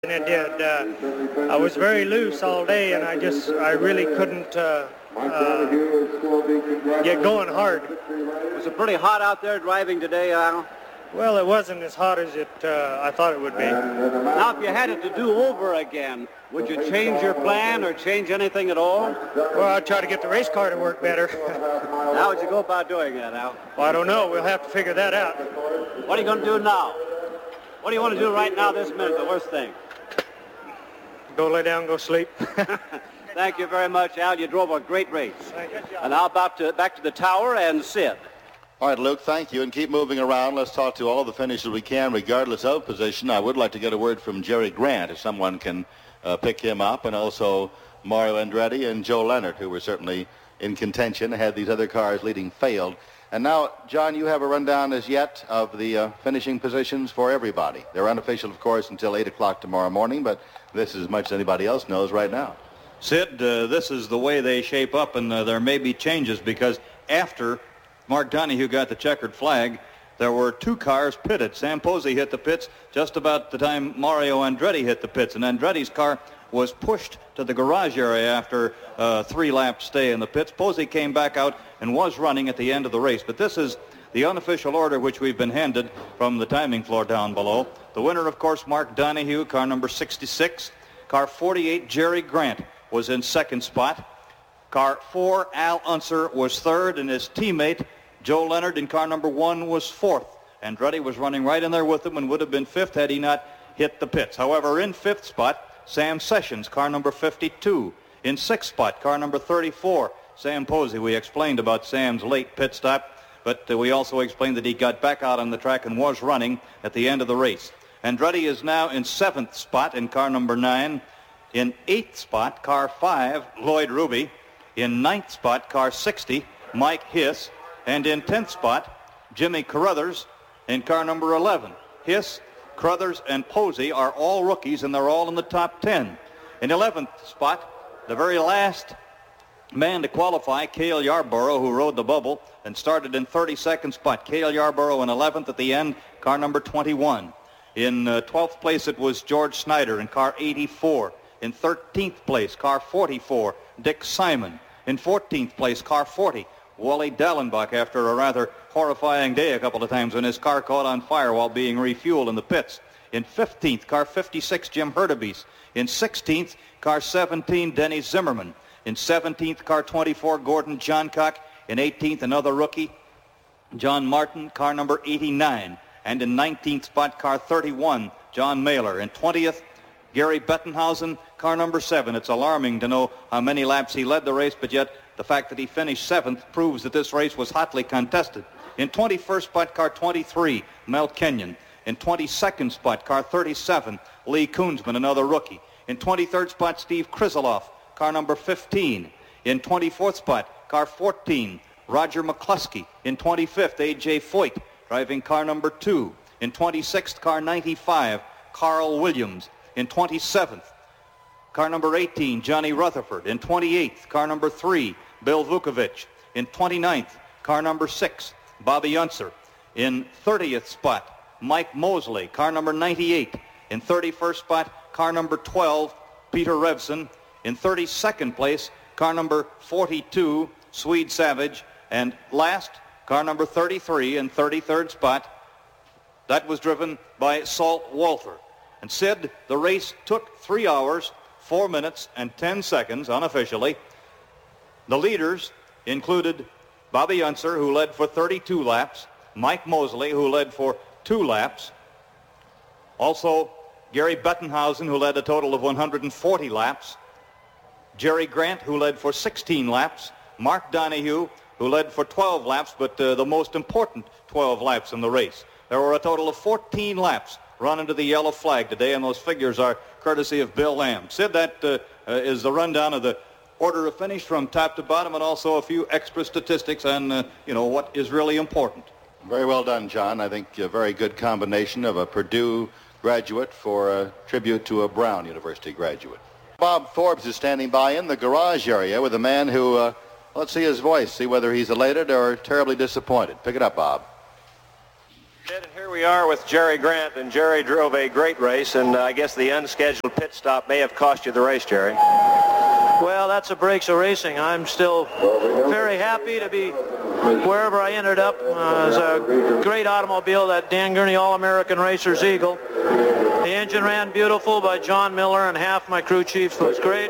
And it did. I was very loose all day, and I really couldn't get going hard. Was it pretty hot out there driving today, Al? Well, it wasn't as hot as I thought it would be. Now, if you had it to do over again, would you change your plan or change anything at all? Well, I'd try to get the race car to work better. How would you go about doing that, Al? Well, I don't know. We'll have to figure that out. What are you going to do now? What do you want to do right now, this minute, the worst thing? Go lay down, go sleep. Thank you very much, Al. You drove a great race. Thank you. And now back to the tower and Sid. All right, Luke, thank you. And keep moving around. Let's talk to all the finishers we can, regardless of position. I would like to get a word from Jerry Grant, if someone can pick him up, and also Mario Andretti and Joe Leonard, who were certainly in contention, had these other cars leading failed. And now, John, you have a rundown as yet of the finishing positions for everybody. They're unofficial, of course, until 8 o'clock tomorrow morning, but this is as much as anybody else knows right now. Sid, this is the way they shape up, and there may be changes because after Mark Donohue got the checkered flag, there were two cars pitted. Sam Posey hit the pits just about the time Mario Andretti hit the pits, and Andretti's car was pushed to the garage area after a 3-lap stay in the pits. Posey came back out and was running at the end of the race, but this is the unofficial order which we've been handed from the timing floor down below. The winner, of course, Mark Donohue, car number 66. Car 48, Jerry Grant, was in second spot. Car 4, Al Unser, was third, and his teammate, Joe Leonard, in car number 1, was fourth. Andretti was running right in there with him and would have been fifth had he not hit the pits. However, in fifth spot, Sam Sessions, car number 52. In sixth spot, car number 34, Sam Posey. We explained about Sam's late pit stop, but we also explained that he got back out on the track and was running at the end of the race. Andretti is now in seventh spot in car number 9. In eighth spot, car 5, Lloyd Ruby. In ninth spot, car 60, Mike Hiss. And in 10th spot, Jimmy Carruthers in car number 11. Hiss, Carruthers, and Posey are all rookies, and they're all in the top 10. In 11th spot, the very last man to qualify, Cale Yarborough, who rode the bubble and started in 32nd spot. Cale Yarborough in 11th at the end, car number 21. In 12th place, it was George Snyder in car 84. In 13th place, car 44, Dick Simon. In 14th place, car 40, Wally Dallenbach, after a rather horrifying day a couple of times when his car caught on fire while being refueled in the pits. In 15th, car 56, Jim Hurtubise. In 16th, car 17, Denny Zimmerman. In 17th, car 24, Gordon Johncock. In 18th, another rookie, John Martin, car number 89. And in 19th spot, car 31, John Mailer. In 20th, Gary Bettenhausen, car number 7. It's alarming to know how many laps he led the race, but yet the fact that he finished 7th proves that this race was hotly contested. In 21st spot, car 23, Mel Kenyon. In 22nd spot, car 37, Lee Koonsman, another rookie. In 23rd spot, Steve Krizeloff, car number 15. In 24th spot, car 14, Roger McCluskey. In 25th, A.J. Foyt, driving car number 2. In 26th, car 95, Carl Williams. In 27th, car number 18, Johnny Rutherford. In 28th, car number 3, Bill Vukovich. In 29th, car number 6, Bobby Unser. In 30th spot, Mike Mosley, car number 98. In 31st spot, car number 12, Peter Revson. In 32nd place, car number 42, Swede Savage. And last, car number 33 in 33rd spot. That was driven by Salt Walther. And Sid, the race took 3 hours, 4 minutes, and 10 seconds unofficially. The leaders included Bobby Unser, who led for 32 laps, Mike Mosley, who led for 2 laps, also Gary Bettenhausen, who led a total of 140 laps, Jerry Grant, who led for 16 laps, Mark Donohue, who led for 12 laps, but the most important 12 laps in the race. There were a total of 14 laps run into the yellow flag today, and those figures are courtesy of Bill Lamb. Sid, that is the rundown of the order of finish from top to bottom, and also a few extra statistics on, what is really important. Very well done, John. I think a very good combination of a Purdue graduate for a tribute to a Brown University graduate. Bob Forbes is standing by in the garage area with a man who, let's see his voice, see whether he's elated or terribly disappointed. Pick it up, Bob. And here we are with Jerry Grant, and Jerry drove a great race, and I guess the unscheduled pit stop may have cost you the race, Jerry. Well, that's the breaks of racing. I'm still very happy to be wherever I ended up. It was a great automobile, that Dan Gurney All-American Racers Eagle. The engine ran beautiful by John Miller, and half my crew chief was great.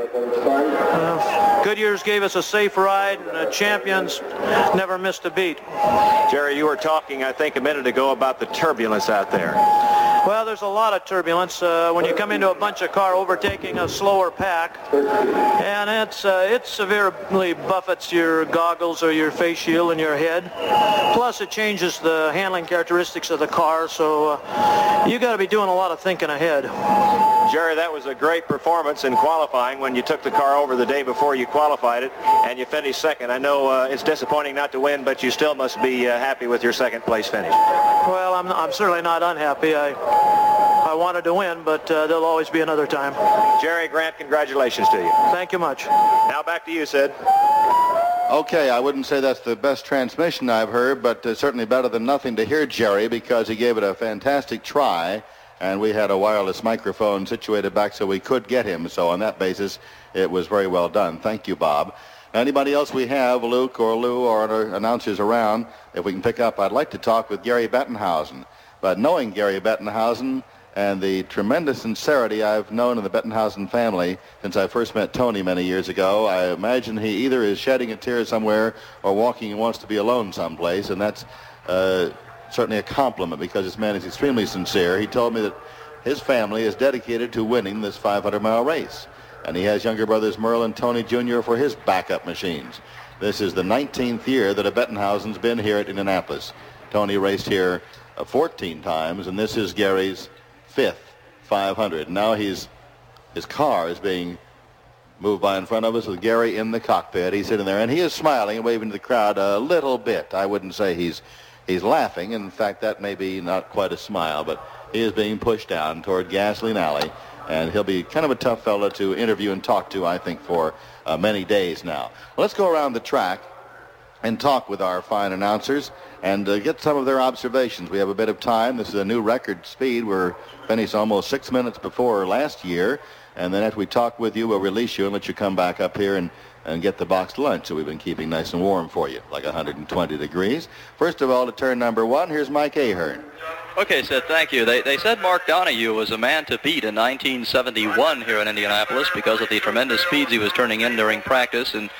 Goodyear's gave us a safe ride, and the champions never missed a beat. Jerry, you were talking, I think, a minute ago about the turbulence out there. Well, there's a lot of turbulence when you come into a bunch of car overtaking a slower pack, and it severely buffets your goggles or your face shield and your head. Plus, it changes the handling characteristics of the car, so you got to be doing a lot of thinking ahead. Jerry, that was a great performance in qualifying when you took the car over the day before you qualified it, and you finished second. I know it's disappointing not to win, but you still must be happy with your second place finish. Well, I'm certainly not unhappy. I wanted to win, but there'll always be another time. Jerry Grant, congratulations to you. Thank you much. Now back to you, Sid. Okay, I wouldn't say that's the best transmission I've heard, but certainly better than nothing to hear Jerry, because he gave it a fantastic try, and we had a wireless microphone situated back so we could get him. So on that basis, it was very well done. Thank you, Bob. Anybody else we have, Luke or Lou or other announcers around, if we can pick up, I'd like to talk with Gary Bettenhausen. But knowing Gary Bettenhausen and the tremendous sincerity I've known in the Bettenhausen family since I first met Tony many years ago, I imagine he either is shedding a tear somewhere or walking and wants to be alone someplace, and that's certainly a compliment, because this man is extremely sincere. He told me that his family is dedicated to winning this 500-mile race, and he has younger brothers Merle and Tony Jr. for his backup machines. This is the 19th year that a Bettenhausen's been here at Indianapolis. Tony raced here 14 times, and this is Gary's 5th 500. Now his car is being moved by in front of us with Gary in the cockpit. He's sitting there, and he is smiling and waving to the crowd a little bit. I wouldn't say he's laughing. In fact, that may be not quite a smile, but he is being pushed down toward Gasoline Alley, and he'll be kind of a tough fella to interview and talk to, I think, for many days now. Let's go around the track and talk with our fine announcers and get some of their observations. We have a bit of time. This is a new record speed. We're finished almost 6 minutes before last year, and then after we talk with you, we'll release you and let you come back up here and get the boxed lunch that we've been keeping nice and warm for you, like 120 degrees. First of all, to turn number one, here's Mike Ahern. Okay, Sid, thank you. They said Mark Donohue was a man to beat in 1971 here in Indianapolis because of the tremendous speeds he was turning in during practice and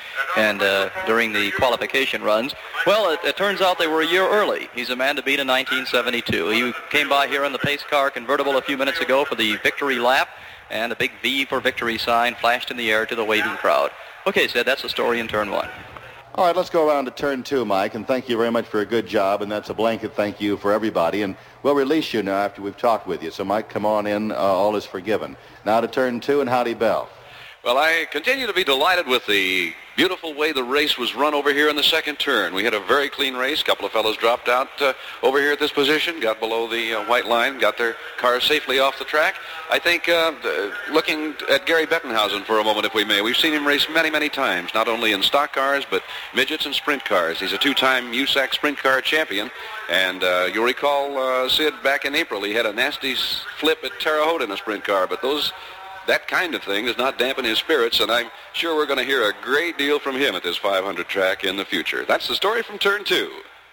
during the qualification runs. Well, it turns out they were a year early. He's a man to beat in 1972. He came by here in the pace car convertible a few minutes ago for the victory lap, and a big V for victory sign flashed in the air to the waving crowd. Okay, Sid, that's the story in turn one. All right, let's go around to turn two, Mike, and thank you very much for a good job, and that's a blanket thank you for everybody, and we'll release you now after we've talked with you. So, Mike, come on in. All is forgiven. Now to turn two, and Howdy Bell. Well, I continue to be delighted with the beautiful way the race was run over here in the second turn. We had a very clean race. A couple of fellows dropped out over here at this position, got below the white line, got their cars safely off the track. I think looking at Gary Bettenhausen for a moment, if we may, we've seen him race many, many times, not only in stock cars, but midgets and sprint cars. He's a two-time USAC sprint car champion. And you'll recall, Sid, back in April, he had a nasty flip at Terre Haute in a sprint car, but that kind of thing does not dampen his spirits, and I'm sure we're going to hear a great deal from him at this 500 track in the future. That's the story from turn two.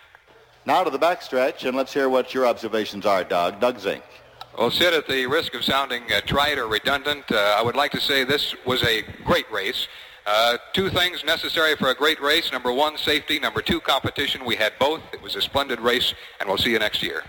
Now to the backstretch, and let's hear what your observations are, Doug. Doug Zink. Well, Sid, at the risk of sounding trite or redundant, I would like to say this was a great race. Two things necessary for a great race. Number one, safety. Number two, competition. We had both. It was a splendid race, and we'll see you next year.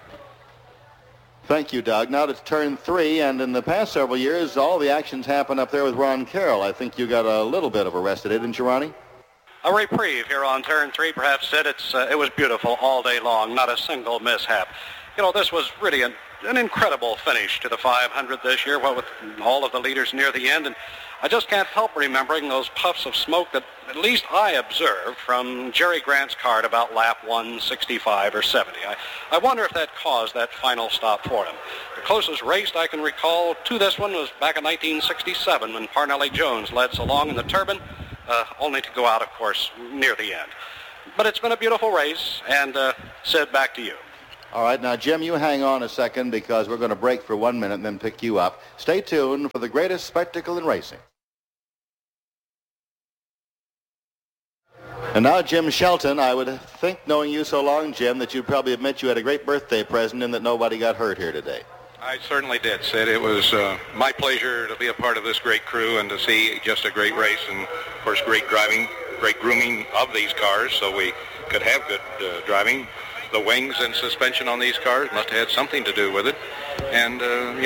Thank you, Doug. Now to turn three, and in the past several years, all the actions happened up there with Ron Carroll. I think you got a little bit of a rest today, didn't you, Ronnie? A reprieve here on turn three, perhaps, Sid. It was beautiful all day long, not a single mishap. You know, this was really an incredible finish to the 500 this year, what with all of the leaders near the end, and I just can't help remembering those puffs of smoke that at least I observed from Jerry Grant's car at about lap 165 or 70. I wonder if that caused that final stop for him. The closest race I can recall to this one was back in 1967 when Parnelli Jones led so long in the Turbine, only to go out, of course, near the end. But it's been a beautiful race, and Sid, back to you. All right, now, Jim, you hang on a second because we're going to break for 1 minute and then pick you up. Stay tuned for the greatest spectacle in racing. And now, Jim Shelton, I would think, knowing you so long, Jim, that you'd probably admit you had a great birthday present and that nobody got hurt here today. I certainly did, Sid. It was my pleasure to be a part of this great crew and to see just a great race and, of course, great driving, great grooming of these cars so we could have good driving. The wings and suspension on these cars must have had something to do with it. And,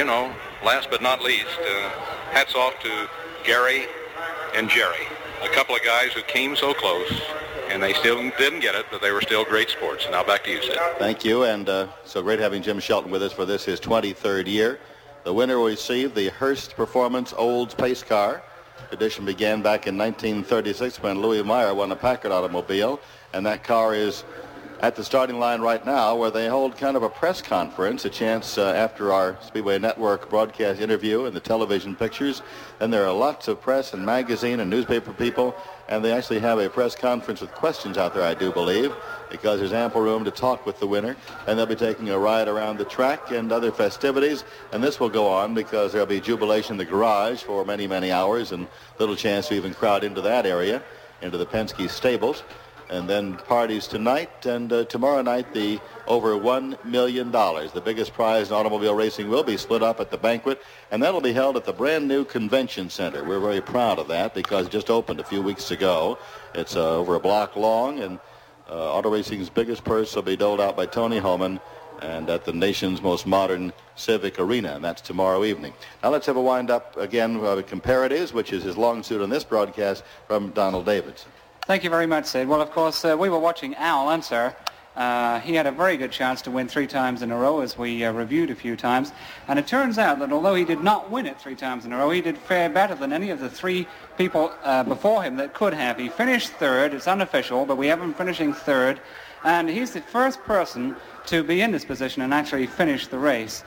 last but not least, hats off to Gary and Jerry, a couple of guys who came so close, and they still didn't get it, but they were still great sports. Now back to you, Sid. Thank you, and so great having Jim Shelton with us for this, his 23rd year. The winner will receive the Hearst Performance Olds Pace Car. The edition began back in 1936 when Louis Meyer won a Packard automobile, and that car is at the starting line right now where they hold kind of a press conference, a chance after our Speedway Network broadcast interview and the television pictures. Then there are lots of press and magazine and newspaper people, and they actually have a press conference with questions out there, I do believe, because there's ample room to talk with the winner. And they'll be taking a ride around the track and other festivities, and this will go on because there'll be jubilation in the garage for many, many hours and little chance to even crowd into that area, into the Penske stables. And then parties tonight, and tomorrow night the over $1 million. The biggest prize in automobile racing will be split up at the banquet, and that'll be held at the brand new convention center. We're very proud of that because it just opened a few weeks ago. It's over a block long, and auto racing's biggest purse will be doled out by Tony Homan and at the nation's most modern civic arena, and that's tomorrow evening. Now let's have a wind-up again with comparatives, which is his long suit on this broadcast, from Donald Davidson. Thank you very much, Sid. Well, of course, we were watching Al Unser. He had a very good chance to win 3 times in a row, as we reviewed a few times. And it turns out that although he did not win it 3 times in a row, he did fare better than any of the 3 people before him that could have. He finished 3rd. It's unofficial, but we have him finishing 3rd. And he's the first person to be in this position and actually finish the race.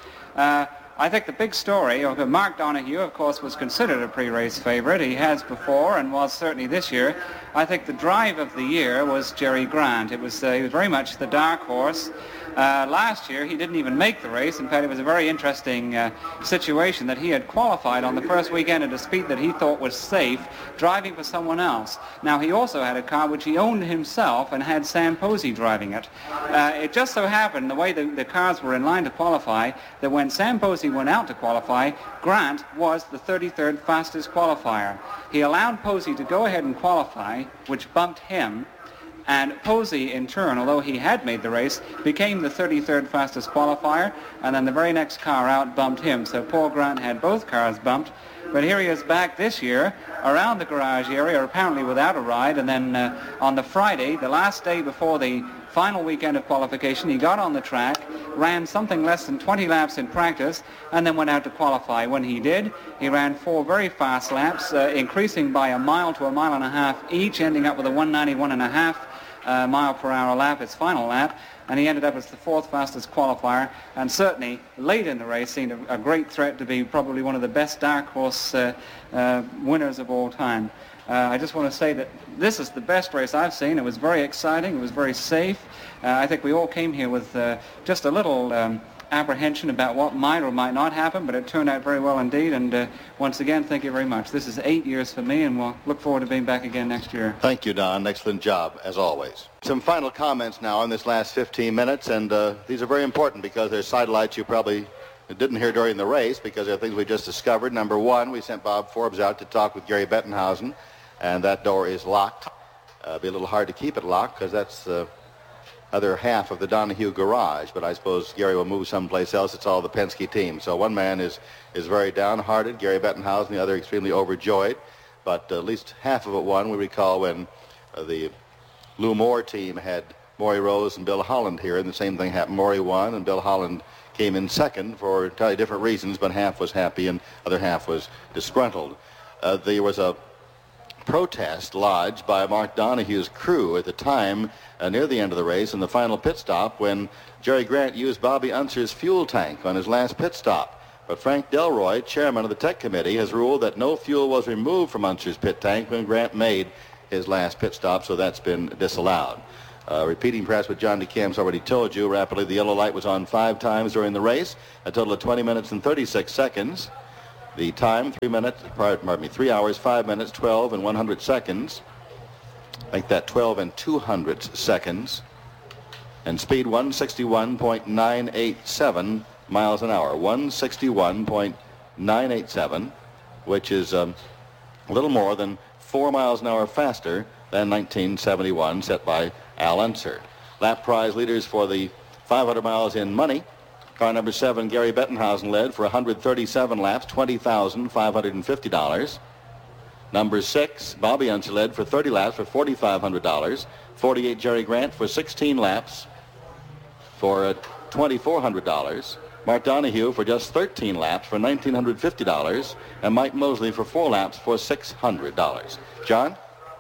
I think the big story, Mark Donohue, of course, was considered a pre-race favorite. He has before and was certainly this year. I think the drive of the year was Jerry Grant. He was very much the dark horse. Last year, he didn't even make the race. In fact, it was a very interesting situation that he had qualified on the first weekend at a speed that he thought was safe, driving for someone else. Now, he also had a car which he owned himself and had Sam Posey driving it. It just so happened, the way the cars were in line to qualify, that when Sam Posey went out to qualify, Grant was the 33rd fastest qualifier. He allowed Posey to go ahead and qualify, which bumped him. And Posey, in turn, although he had made the race, became the 33rd fastest qualifier, and then the very next car out bumped him. So Paul Grant had both cars bumped. But here he is back this year around the garage area, apparently without a ride. And then on the Friday, the last day before the final weekend of qualification, he got on the track, ran something less than 20 laps in practice, and then went out to qualify. When he did, he ran 4 very fast laps, increasing by 1 mile to 1.5 miles each, ending up with a 191.5 mile per hour lap, his final lap, and he ended up as the 4th fastest qualifier, and certainly late in the race seemed a great threat to be probably one of the best dark horse winners of all time. I just want to say that this is the best race I've seen. It was very exciting. It was very safe. I think we all came here with just a little apprehension about what might or might not happen, but it turned out very well indeed. And once again, thank you very much. This is 8 years for me, and we'll look forward to being back again next year. Thank you, Don. Excellent job, as always. Some final comments now on this last 15 minutes, and these are very important because they're sidelights you probably didn't hear during the race because they're things we just discovered. Number one, we sent Bob Forbes out to talk with Gary Bettenhausen, and that door is locked. It'll be a little hard to keep it locked because that's other half of the Donohue garage, but I suppose Gary will move someplace else. It's all the Penske team. So one man is very downhearted, Gary Bettenhausen, the other extremely overjoyed, but at least half of it won. We recall when the Lou Moore team had Maury Rose and Bill Holland here, and the same thing happened. Maury won, and Bill Holland came in second for entirely different reasons, but half was happy and other half was disgruntled. There was a protest lodged by Mark Donohue's crew at the time near the end of the race in the final pit stop when Jerry Grant used Bobby Unser's fuel tank on his last pit stop. But Frank Delroy, chairman of the tech committee, has ruled that no fuel was removed from Unser's pit tank when Grant made his last pit stop, so that's been disallowed. Repeating perhaps what John DeCam's already told you, rapidly, the yellow light was on 5 times during the race, a total of 20 minutes and 36 seconds. The time, 3 hours, 5 minutes, 12 and 100 seconds. Make that 12 and 200 seconds. And speed 161.987 miles an hour. 161.987, which is a little more than 4 miles an hour faster than 1971, set by Al Unser. Lap prize leaders for the 500 miles in money. Car number 7, Gary Bettenhausen, led for 137 laps, $20,550. Number 6, Bobby Unser, led for 30 laps for $4,500. 48, Jerry Grant, for 16 laps for $2,400. Mark Donohue for just 13 laps for $1,950. And Mike Mosley for 4 laps for $600. John?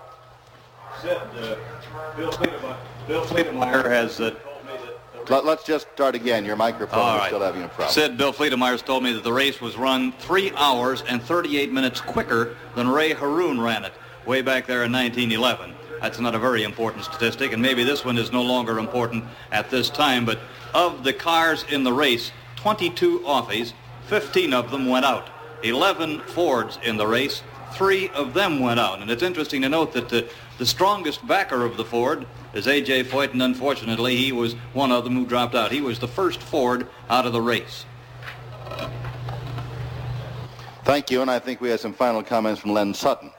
Bill Fleetemeyer has... Let's just start again. Your microphone is still having a problem. Said Bill Fleetemeyer's told me that the race was run 3 hours and 38 minutes quicker than Ray Haroon ran it way back there in 1911. That's not a very important statistic, and maybe this one is no longer important at this time, but of the cars in the race, 22 Offies, 15 of them went out. 11 Fords in the race, 3 of them went out. And it's interesting to note that the strongest backer of the Ford is A.J. Foyt, and unfortunately he was one of them who dropped out. He was the first Ford out of the race. Thank you, and I think we have some final comments from Len Sutton.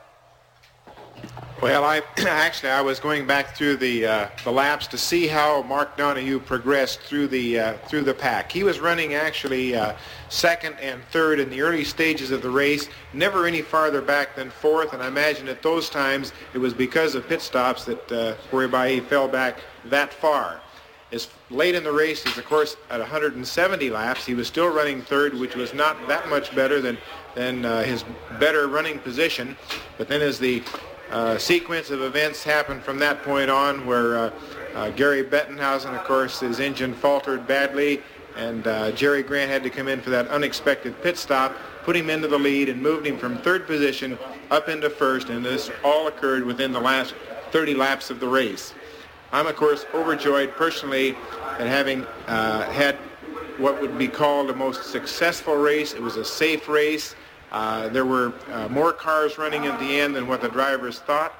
Well, I was going back through the laps to see how Mark Donohue progressed through the pack. He was running actually second and third in the early stages of the race, never any farther back than fourth, and I imagine at those times it was because of pit stops that whereby he fell back that far. As late in the race, as of course at 170 laps, he was still running third, which was not that much better than his better running position. But then as the sequence of events happened from that point on, where Gary Bettenhausen, of course, his engine faltered badly, and Jerry Grant had to come in for that unexpected pit stop, put him into the lead and moved him from third position up into first, and this all occurred within the last 30 laps of the race. I'm, of course, overjoyed personally at having had what would be called the most successful race. It was a safe race. There were more cars running at the end than what the drivers thought.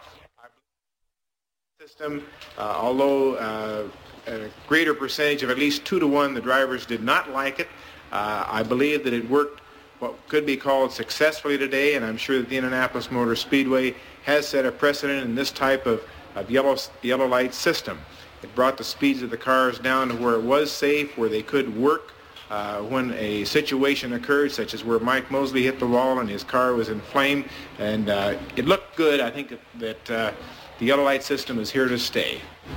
System, although a greater percentage of at least 2-to-1, the drivers did not like it. I believe that it worked what could be called successfully today, and I'm sure that the Indianapolis Motor Speedway has set a precedent in this type of yellow light system. It brought the speeds of the cars down to where it was safe, where they could work when a situation occurred, such as where Mike Mosley hit the wall and his car was in flame, and it looked good. I think that the yellow light system is here to stay.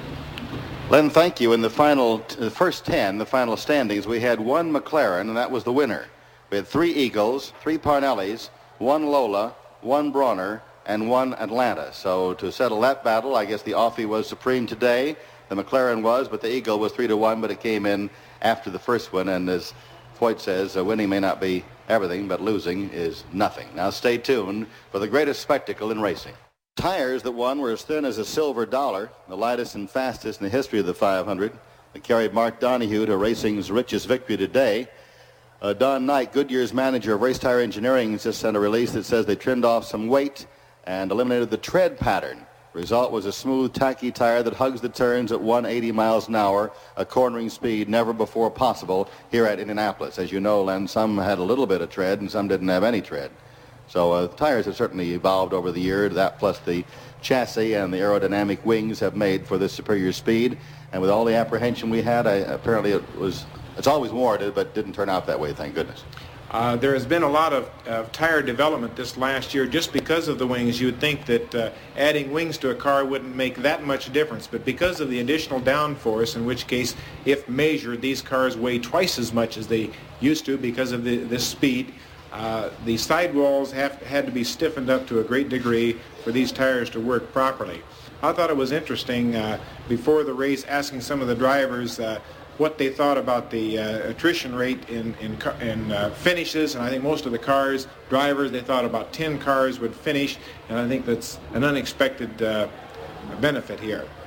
Len, thank you. In the first 10, the final standings, we had 1 McLaren, and that was the winner. We had 3 Eagles, 3 Parnellis, 1 Lola, 1 Bronner, and 1 Atlanta. So to settle that battle, I guess the Offie was supreme today. The McLaren was, but the Eagle was 3-to-1, but it came in after the first one, and as Foyt says, winning may not be everything, but losing is nothing. Now stay tuned for the greatest spectacle in racing. Tires that won were as thin as a silver dollar, the lightest and fastest in the history of the 500. They carried Mark Donohue to racing's richest victory today. Don Knight, Goodyear's manager of race tire engineering, just sent a release that says they trimmed off some weight and eliminated the tread pattern. Result was a smooth, tacky tire that hugs the turns at 180 miles an hour, a cornering speed never before possible here at Indianapolis. As you know, Len, some had a little bit of tread and some didn't have any tread. So the tires have certainly evolved over the year. That plus the chassis and the aerodynamic wings have made for this superior speed. And with all the apprehension we had, apparently it's always warranted, but didn't turn out that way, thank goodness. There has been a lot of tire development this last year just because of the wings. You would think that adding wings to a car wouldn't make that much difference, but because of the additional downforce, in which case, if measured, these cars weigh twice as much as they used to because of this speed. The sidewalls had to be stiffened up to a great degree for these tires to work properly. I thought it was interesting before the race asking some of the drivers what they thought about the attrition rate in finishes, and I think most of the drivers, they thought about 10 cars would finish, and I think that's an unexpected benefit here.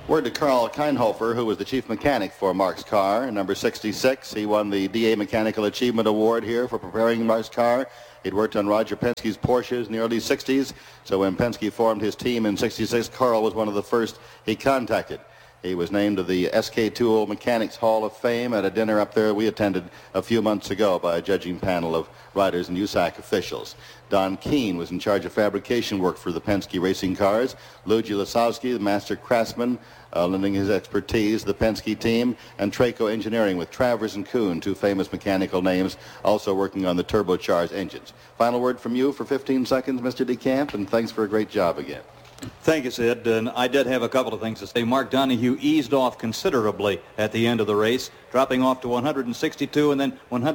Word to Carl Keinhofer, who was the chief mechanic for Mark's car, number 66. He won the DA Mechanical Achievement Award here for preparing Mark's car. He'd worked on Roger Penske's Porsches in the early 60s, so when Penske formed his team in 66, Carl was one of the first he contacted. He was named to the SK Tool Mechanics Hall of Fame at a dinner up there we attended a few months ago by a judging panel of riders and USAC officials. Don Keene was in charge of fabrication work for the Penske racing cars. Luigi Lasowski, the master craftsman, lending his expertise to the Penske team, and Traco Engineering with Travers and Kuhn, two famous mechanical names, also working on the turbocharged engines. Final word from you for 15 seconds, Mr. DeCamp, and thanks for a great job again. Thank you, Sid. And I did have a couple of things to say. Mark Donohue eased off considerably at the end of the race, dropping off to 162 and then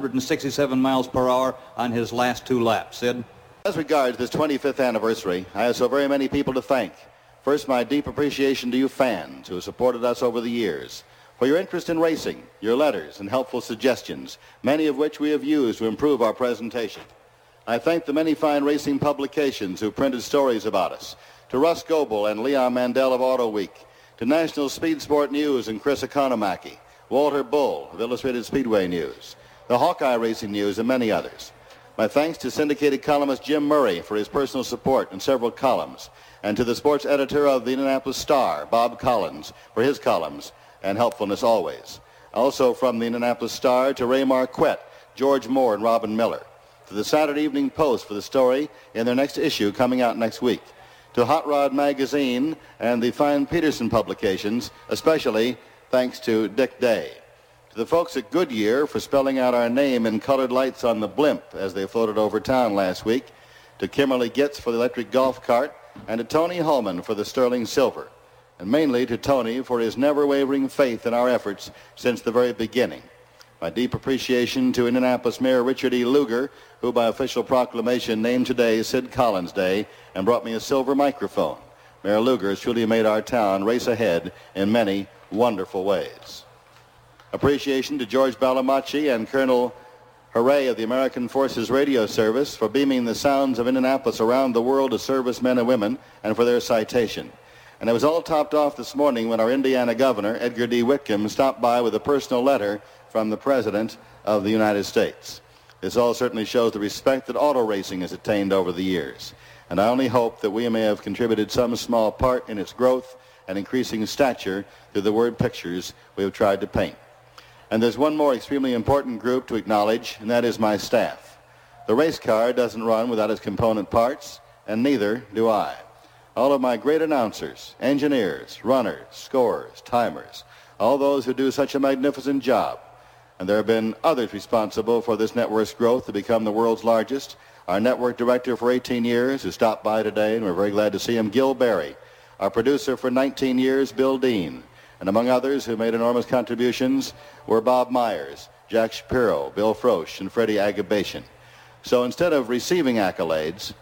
167 miles per hour on his last two laps. Sid? As regards this 25th anniversary, I have so very many people to thank. First, my deep appreciation to you fans who have supported us over the years, for your interest in racing, your letters, and helpful suggestions, many of which we have used to improve our presentation. I thank the many fine racing publications who printed stories about us, to Russ Goebel and Leon Mandel of Auto Week, to National Speed Sport News and Chris Economaki, Walter Bull of Illustrated Speedway News, the Hawkeye Racing News, and many others. My thanks to syndicated columnist Jim Murray for his personal support in several columns, and to the sports editor of the Indianapolis Star, Bob Collins, for his columns and helpfulness always. Also from the Indianapolis Star to Ray Marquette, George Moore, and Robin Miller. To the Saturday Evening Post for the story in their next issue coming out next week. To Hot Rod Magazine and the fine Peterson publications, especially thanks to Dick Day. To the folks at Goodyear for spelling out our name in colored lights on the blimp as they floated over town last week. To Kimberly Gitz for the electric golf cart, and to Tony Holman for the sterling silver. And mainly to Tony for his never-wavering faith in our efforts since the very beginning. My deep appreciation to Indianapolis Mayor Richard E. Lugar, who by official proclamation named today Sid Collins Day and brought me a silver microphone. Mayor Lugar has truly made our town race ahead in many wonderful ways. Appreciation to George Balamachi and Colonel Hooray of the American Forces Radio Service for beaming the sounds of Indianapolis around the world to servicemen and women and for their citation. And it was all topped off this morning when our Indiana governor, Edgar D. Whitcomb, stopped by with a personal letter from the President of the United States. This all certainly shows the respect that auto racing has attained over the years. And I only hope that we may have contributed some small part in its growth and increasing stature through the word pictures we have tried to paint. And there's one more extremely important group to acknowledge, and that is my staff. The race car doesn't run without its component parts, and neither do I. All of my great announcers, engineers, runners, scorers, timers, all those who do such a magnificent job. And there have been others responsible for this network's growth to become the world's largest. Our network director for 18 years, who stopped by today, and we're very glad to see him, Gil Berry. Our producer for 19 years, Bill Dean. And among others who made enormous contributions were Bob Myers, Jack Shapiro, Bill Frosch, and Freddie Agabation. So instead of receiving accolades,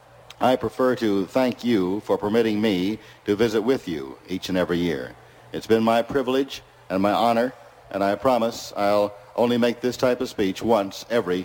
I prefer to thank you for permitting me to visit with you each and every year. It's been my privilege and my honor, and I promise I'll only make this type of speech once every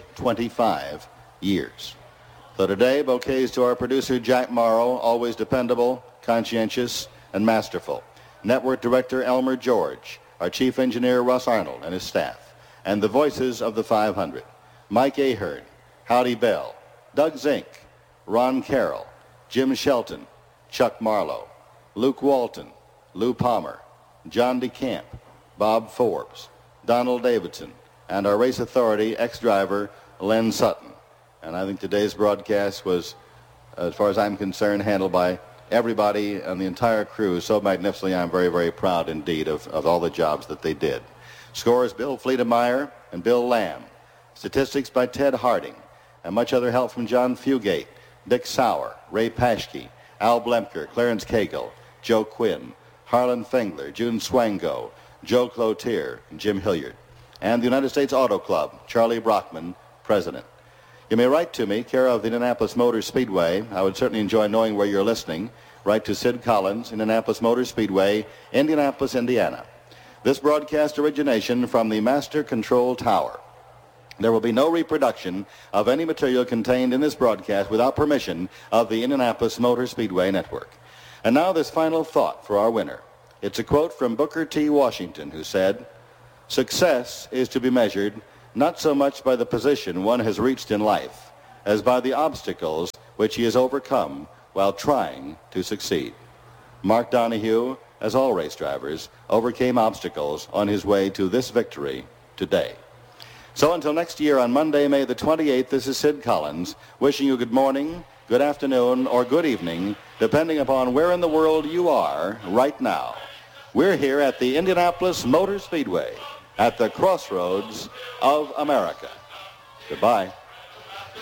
25 years. So today, bouquets to our producer, Jack Morrow, always dependable, conscientious, and masterful. Network Director Elmer George, our Chief Engineer Russ Arnold and his staff, and the voices of the 500, Mike Ahern, Howdy Bell, Doug Zink, Ron Carroll, Jim Shelton, Chuck Marlowe, Luke Walton, Lou Palmer, John DeCamp, Bob Forbes, Donald Davidson, and our race authority ex-driver Len Sutton. And I think today's broadcast was, as far as I'm concerned, handled by everybody and the entire crew so magnificently. I'm very, very proud indeed of all the jobs that they did. Scores Bill Fleetemeyer and Bill Lamb. Statistics by Ted Harding. And much other help from John Fugate, Dick Sauer, Ray Paschke, Al Blemker, Clarence Cagle, Joe Quinn, Harlan Fengler, June Swango, Joe Cloutier, and Jim Hilliard. And the United States Auto Club, Charlie Brockman, President. You may write to me, care of the Indianapolis Motor Speedway. I would certainly enjoy knowing where you're listening. Write to Sid Collins, Indianapolis Motor Speedway, Indianapolis, Indiana. This broadcast origination from the Master Control Tower. There will be no reproduction of any material contained in this broadcast without permission of the Indianapolis Motor Speedway Network. And now this final thought for our winner. It's a quote from Booker T. Washington, who said, "Success is to be measured not so much by the position one has reached in life as by the obstacles which he has overcome while trying to succeed." Mark Donohue, as all race drivers, overcame obstacles on his way to this victory today. So until next year on Monday, May the 28th, this is Sid Collins wishing you good morning, good afternoon, or good evening, depending upon where in the world you are right now. We're here at the Indianapolis Motor Speedway at the crossroads of America. Goodbye.